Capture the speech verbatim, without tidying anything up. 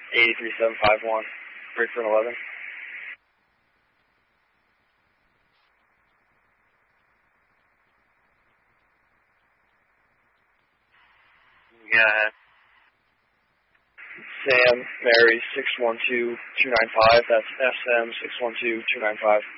eighty-three seven five one. Break for an eleven. Yeah. Sam, Mary, six one two two nine five. That's S M six one two two nine five.